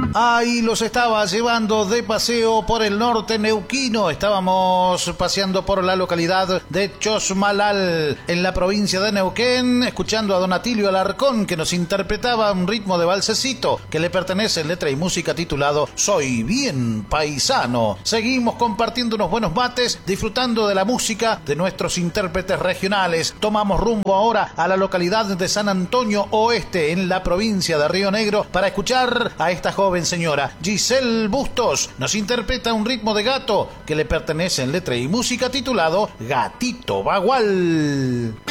Ahí los estaba llevando de paseo por el norte neuquino. Estábamos paseando por la localidad de Chosmalal, en la provincia de Neuquén, escuchando a Don Atilio Alarcón, que nos interpretaba un ritmo de balsecito que le pertenece en letra y música titulado Soy bien paisano. Seguimos compartiendo unos buenos mates, disfrutando de la música de nuestros intérpretes regionales. Tomamos rumbo ahora a la localidad de San Antonio Oeste, en la provincia de Río Negro, para escuchar a esta joven señora Giselle Bustos. Nos interpreta un ritmo de gato que le pertenece en letra y música titulado Gatito Bagual.